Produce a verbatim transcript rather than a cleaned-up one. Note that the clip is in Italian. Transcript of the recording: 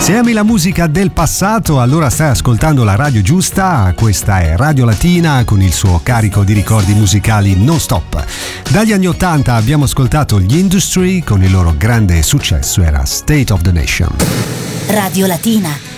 Se ami la musica del passato, allora stai ascoltando la radio giusta. Questa è Radio Latina con il suo carico di ricordi musicali non stop. Dagli anni ottanta abbiamo ascoltato gli Industry con il loro grande successo, era State of the Nation. Radio Latina.